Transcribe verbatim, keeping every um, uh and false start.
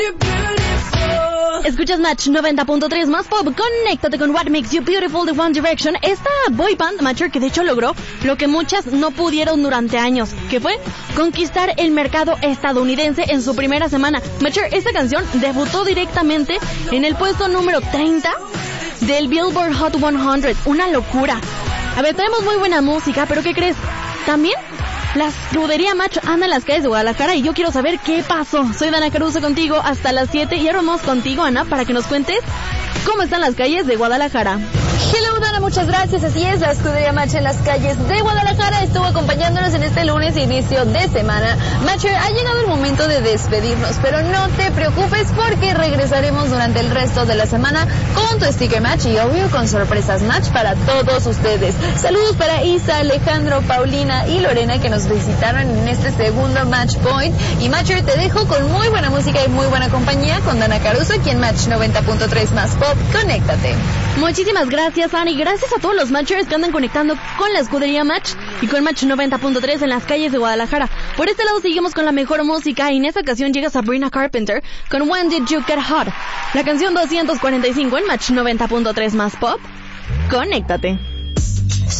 Escuchas Match noventa punto tres más pop. Conéctate con What Makes You Beautiful de One Direction. Esta boy band Mature que de hecho logró lo que muchas no pudieron durante años, que fue conquistar el mercado estadounidense en su primera semana. Mature, esta canción debutó directamente en el puesto número treinta del Billboard Hot cien. Una locura. A ver, tenemos muy buena música, pero ¿qué crees? También la escudería Match anda en las calles de Guadalajara y yo quiero saber qué pasó. Soy Dana Caruso contigo hasta las siete y ahora vamos contigo, Ana, para que nos cuentes cómo están las calles de Guadalajara. Hello, Dana, muchas gracias. Así es, la escudería Match en las calles de Guadalajara estuvo acompañándonos en este lunes inicio de semana. Matcher, ha llegado el momento de despedirnos, pero no te preocupes porque regresaremos durante el resto de la semana con tu sticker Match y obvio con sorpresas Match para todos ustedes. Saludos para Isa, Alejandro, Paulina y Lorena que nos visitaron en este segundo Match Point. Y Matcher, te dejo con muy buena música y muy buena compañía con Dana Caruso aquí en Match noventa punto tres más pop. Conéctate. Muchísimas gracias, Ana, y gracias a todos los Matchers que andan conectando con la escudería Match y con Match noventa punto tres en las calles de Guadalajara. Por este lado seguimos con la mejor música y en esta ocasión llega Sabrina Carpenter con When Did You Get Hot, la canción doscientos cuarenta y cinco en Match noventa punto tres más pop. Conéctate.